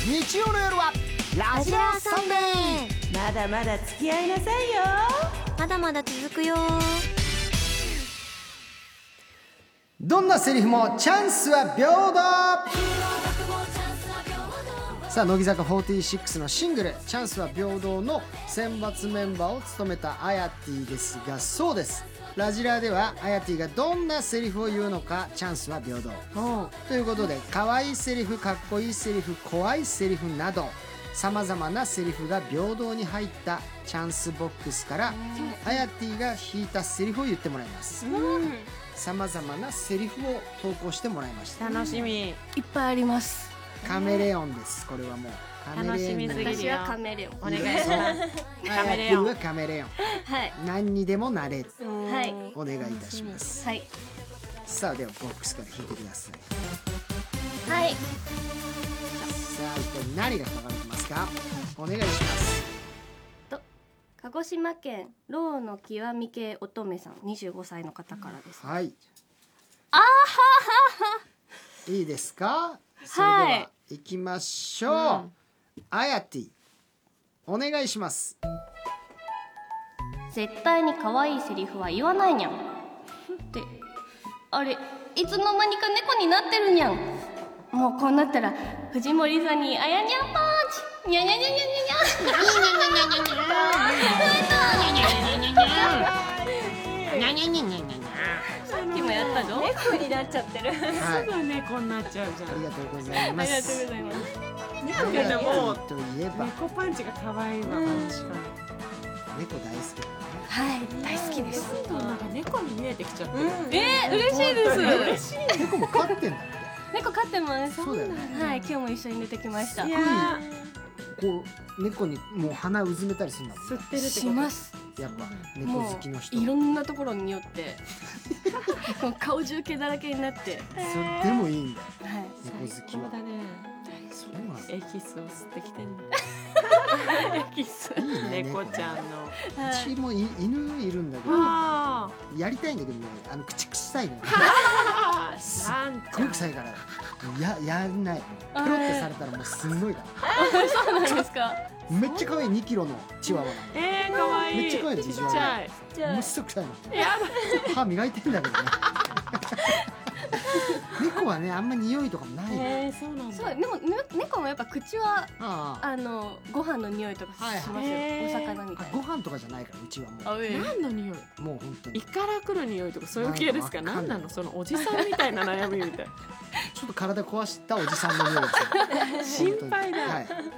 日曜の夜はラジラサンデー。 まだまだ付き合いなさいよ。 まだまだ続くよ。 どんなセリフもチャンスは平等。さあ乃木坂46のシングル「チャンスは平等」の選抜メンバーを務めたあやてぃですが、そうです、ラジラではあやてぃがどんなセリフを言うのかチャンスは平等ということで、可愛いセリフ、かっこいいセリフ、怖いセリフなどさまざまなセリフが平等に入ったチャンスボックスからあやてぃが引いたセリフを言ってもらいます。さまざまなセリフを投稿してもらいました。 楽しみ。 いっぱいあります。 カメレオンです。これはもうカメレオン。 楽しみすぎるよ。 私はカメレオン。 お願いします。カメレオン。 はカメレオン。 はい何にでもなれる。 はいお願いいたします。 はいさあではボックスから引いてください。 はい。 さあ一体何が書かれてますか。お願いします。 鹿児島県ローの極み系乙女さん、25歳の方からです。 はい。 あははは。 いいですか。それでは行きましょう。あやてぃお願いします。 絶対に可愛いセリフは言わないにゃんってあれ、いつの間にか猫になってるにゃん。もうこうなったら藤森さんにあやにゃんパンチにゃにゃにゃにゃにゃにゃさっきもやったぞ。猫になっちゃってる。 はいすぐ猫になっちゃうじゃん。 ありがとうございます。 ありがとうございます。 あやてぃといえば猫パンチが可愛いわ。確か猫大好きだね。 はい、大好きです。 に。なんか猫に見えてきちゃってる。 嬉しいです。 嬉しい。 猫も飼ってんだって。 猫飼ってます。 そうだよね。 はい、今日も一緒に出てきましたい。やこう猫にもう鼻うずめたりするんだもん。 吸ってるってこと。 します。 やっぱ猫も好きの人。 ういろんなところによってもう顔中毛だらけになって、 それでもいいんだよ。 はい、 猫好きは。 そうだね。 そうなんだ。 エキスを吸ってきてんの。 エキス。 いいね。 猫ちゃんの。 うちも犬いるんだけど、 あやりたいんだけどね、口臭いの。 あ。 すっなんごい臭いからやんない。ペロってされたらもうすんごいかそうなんですか。 ら。めっちゃ可愛い2キロのチワワな可愛い。 めっちゃ可愛いちっビジュアルちゃい。 じゃの。むっそ臭いの。 や歯磨いてんだけどね。猫はねあんま匂いとかもないの。 だ。そうなんだ。 そう、でも猫もやっぱ口はああご飯の匂いとかしますよ。 はいはいお魚みたいご飯とかじゃないからうちはもな。 何の匂い？ うもう本当に胃から来る匂いとかそういう系ですか？ なんかわかんない何なのそのおじさんみたいな悩みみたい。 ちょっと体壊したおじさんの匂いですよ。 心配だ。 はい。